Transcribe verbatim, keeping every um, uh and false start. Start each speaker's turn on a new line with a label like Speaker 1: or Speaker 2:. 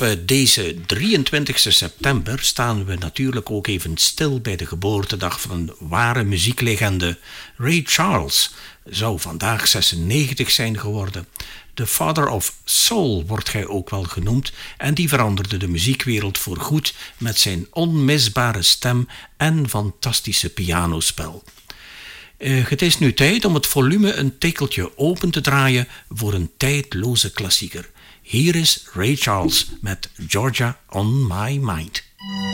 Speaker 1: Op deze drieëntwintigste september staan we natuurlijk ook even stil bij de geboortedag van een ware muzieklegende. Ray Charles zou vandaag zesennegentig zijn geworden. The Father of Soul wordt hij ook wel genoemd en die veranderde de muziekwereld voorgoed met zijn onmisbare stem en fantastische pianospel. Uh, het is nu tijd om het volume een tikkeltje open te draaien voor een tijdloze klassieker. Hier is Ray Charles met Georgia on My Mind.